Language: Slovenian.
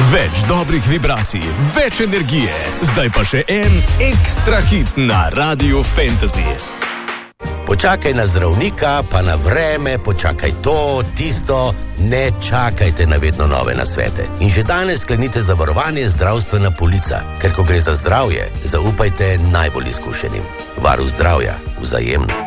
Več dobrih vibracij, več energije. Zdaj pa še en ekstra hit na Radiu Fantasy. Počakaj na zdravnika, pa na vreme, počakaj to, tisto, ne čakajte na vedno nove nasvete. In že danes sklenite zavarovanje Zdravstvena polica, ker ko gre za zdravje, zaupajte najbolj izkušenim. Varuh zdravja, Vzajemno.